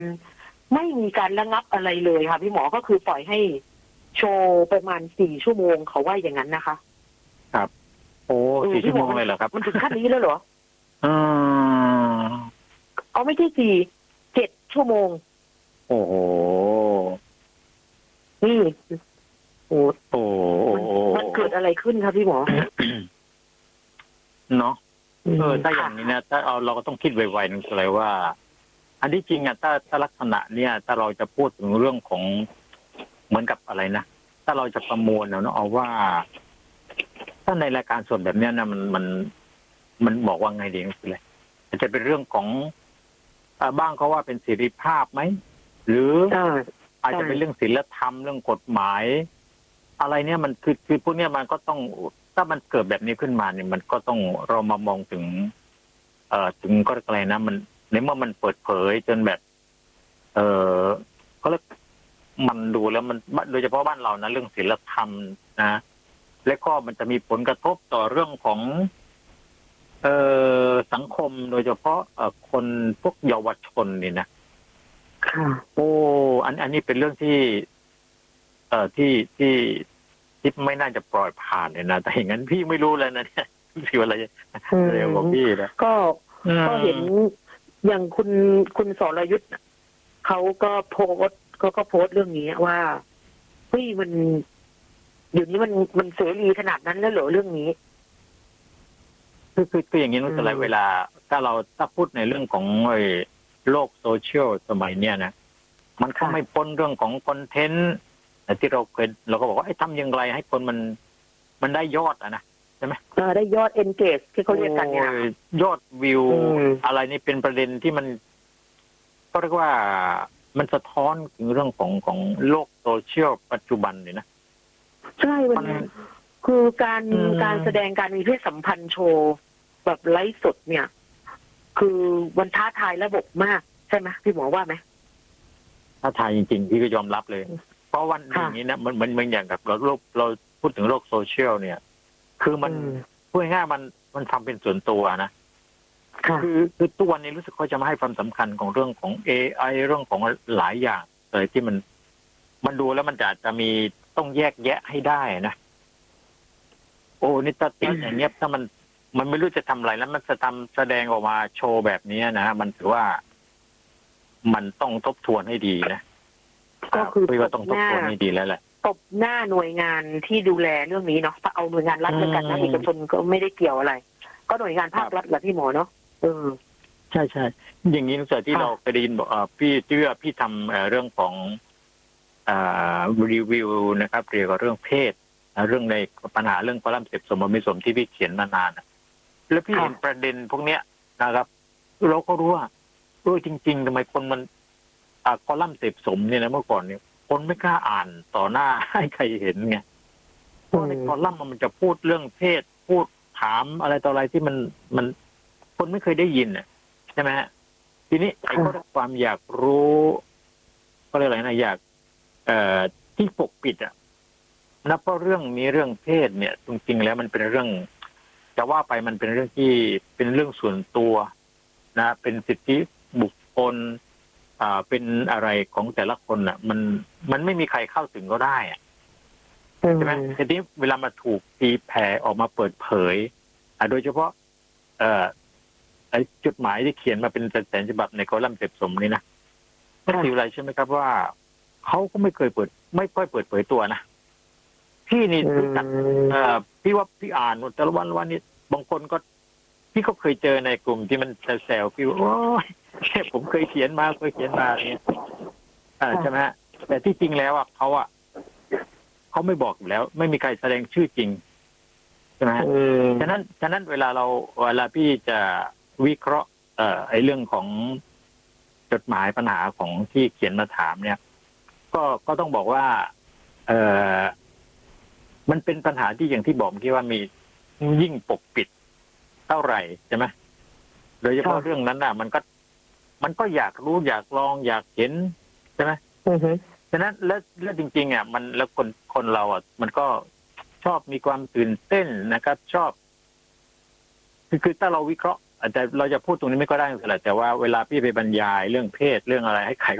ไม่มีการระงับอะไรเลยค่ะพี่หมอก็คือปล่อยให้โชว์ประมาณ4 ชั่วโมงเขาว่าอย่างนั้นนะคะครับโอ้4 ชั่วโมงเลยเหรอครับมันถึงขั้นนี้แล้วเหรออืมเอาไม่ใช่7 ชั่วโมงโอ้โหนี่โอ้โอ้มันเกิดอะไรขึ้นครับพี่หมอเนาะถ้าอย่างนี้นะถ้าเราก็ต้องคิดไวๆนึงเลยว่า อันที่จริงอ่ะถ้าลักษณะเนี่ยถ้าเราจะพูดถึงเรื่องของเหมือนกับอะไรนะถ้าเราจะประมวลเนาะเอาว่า ถ้าในรายการสดแบบเนี้ยนะมันบอกว่าไงดีก็คืออะไรอาจจะเป็นเรื่องของบ้างเขาว่าเป็นศิริภาพไหมหรืออาจจะเป็นเรื่องศีลธรรมเรื่องกฎหมาย อะไรเนี่ยมันคือพวกเนี้ยมันก็ต้องถ้ามันเกิดแบบนี้ขึ้นมาเนี่ยมันก็ต้องเรามามองถึงถึงก็อะไรนะมันในเมื่อมันเปิดเผยจนแบบก็เลยมันดูแล้วมันโดยเฉพาะบ้านเรานะเรื่องศีลธรรมนะและก็มันจะมีผลกระทบต่อเรื่องของสังคมโดยเฉพาะคนพวกเยาวชนนี่นะโอ้อันนี้เป็นเรื่องที่ที่ไม่น่าจะปล่อยผ่านเลยนะแต่อย่างนั้นพี่ไม่รู้แล้วนะเนี่ยพี่ว่าอะไรเร็วกว่าพี่นะก็เห็นอย่างคุณสรยุทธ์เขาก็โพสต์เรื่องนี้ว่าเฮ้ยมันอยู่นี้มันเสรีขนาดนั้นแล้วเหรอเรื่องนี้คืออย่างนี้นั่นคือเวลาถ้าพูดในเรื่องของโลกโซเชียลสมัยเนี้ยนะมันก็ไม่พ้นเรื่องของคอนเทนต์ที่เราก็บอกว่าทำอย่างไรให้คนมันได้ยอดนะใช่ไหมได้ยอด engage ที่เขาเรียกกันเนี่ยยอดวิวอะไรนี่เป็นประเด็นที่มันก็เรียกว่ามันสะท้อนถึงเรื่องของโลกโซเชียลปัจจุบันนี่นะใช่มันคือการแสดงการมีเพศสัมพันธ์โชว์แบบไลฟ์สดเนี่ยคือมันท้าทายระบบมากใช่ไหมพี่หมอว่าไหมท้าทายจริงๆพี่ก็ยอมรับเลยเพราะวันอย่างนี้นะมันอย่างกับเราพูดถึงโลกโซเชียลเนี่ยคือมันพูดง่ายๆมันทำเป็นส่วนตัวนะคือตัววันนี้รู้สึกเขาจะมาให้ความสำคัญของเรื่องของ AI เรื่องของหลายอย่างเลยที่มันดูแล้วมันจะมีต้องแยกแยะให้ได้นะโอ้นี่ตัดอย่างเงี้ยถ้ามันไม่รู้จะทำอะไรแล้วมันจะแสดงออกมาโชว์แบบนี้นะมันถือว่ามันต้องทบทวนให้ดีนะก็คือว่าต้องทบทวนให้ดีแล้วแหละตบหน้าหน่วยงานที่ดูแลเรื่องนี้เนาะถ้าเอาหน่วยงานรัฐแล้วกันนะเอกชนก็ไม่ได้เกี่ยวอะไรก็หน่วยงานภาครัฐแหละพี่หมอเนาะใช่ใช่อย่างนี้ตั้งแต่ที่เราเคยได้ยินบอกพี่ทำเรื่องของรีวิวนะครับเกี่ยวกับเรื่องเพศเรื่องในปัญหาเรื่องคอลัมน์เสพสมไม่สมที่พี่เขียนมานานแล้วพี่เห็นประเด็นพวกเนี้ยนะครับเราก็รู้ว่าจริงๆทำไมคนมันคอลัมน์เสพสมเนี่ยนะเมื่อก่อนเนี่ยคนไม่กล้าอ่านต่อหน้าให้ใครเห็นไงเพราะในคอลัมน์มันจะพูดเรื่องเพศพูดถามอะไรต่ออะไรที่มันคนไม่เคยได้ยินใช่ไหมฮะทีนี้ไอ้ข้อความอยากรู้ก็เลยอะไรนะอยากที่ปกปิดนับเพราะเรื่องนี้เรื่องเพศเนี่ยจริงๆแล้วมันเป็นเรื่องจะว่าไปมันเป็นเรื่องที่เป็นเรื่องส่วนตัวนะเป็นสิทธิบุคคลเป็นอะไรของแต่ละคนมันไม่มีใครเข้าถึงก็ได้ใช่ไหมทีนี้เวลามาถูกตีแผ่ออกมาเปิดเผยโดยเฉพาะไอ้จดหมายที่เขียนมาเป็นแสนฉบับในคอลัมน์เสพสมนี่นะก็คืออะไรใช่ไหมครับว่าเขาก็ไม่ค่อยเปิดเผยตัวนะพี่นี่รู้จักพี่ว่าพี่อ่านแต่ละวันนี้บางคนก็พี่ก็เคยเจอในกลุ่มที่มันแซวพี่ว่าโอ้ยผมเคยเขียนมาเนี่ยใช่ไหมแต่ที่จริงแล้วเขาไม่บอกอยู่แล้วไม่มีใครแสดงชื่อจริงใช่ไหมฉะนั้นเวลาพี่จะวิเคราะห์ไอ้เรื่องของจดหมายปัญหาของที่เขียนมาถามเนี่ยก็ต้องบอกว่ามันเป็นปัญหาที่อย่างที่บอกที่ว่ามียิ่งปกปิดเท่าไหร่ใช่ไหมโดยเฉพาะเรื่องนั้นมันก็อยากรู้อยากลองอยากเห็นใช่ไหมฉะนั้นแล้วจริงๆมันแล้วคนเรามันก็ชอบมีความตื่นเต้นนะครับชอบคือถ้าเราวิเคราะห์แต่เราจะพูดตรงนี้ไม่ก็ได้แต่ว่าเวลาพี่ไปบรรยายเรื่องเพศเรื่องอะไรให้ใคร